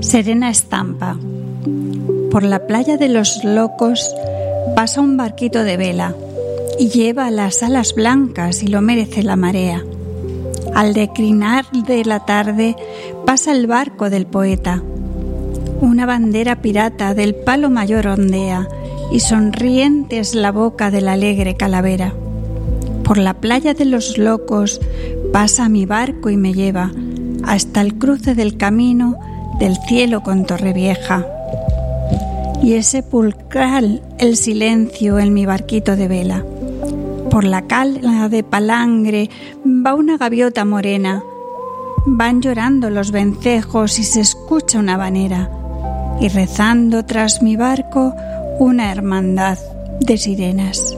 Serena estampa. Por la playa de los locos pasa un barquito de vela y lleva las alas blancas y lo merece la marea. Al declinar de la tarde pasa el barco del poeta. Una bandera pirata del palo mayor ondea y sonriente es la boca de la alegre calavera. Por la playa de los locos pasa mi barco y me lleva hasta el cruce del camino del cielo con Torrevieja. Y es sepulcral el silencio en mi barquito de vela. Por la cala de palangre va una gaviota morena. Van llorando los vencejos y se escucha una habanera. Y rezando tras mi barco una hermandad de sirenas.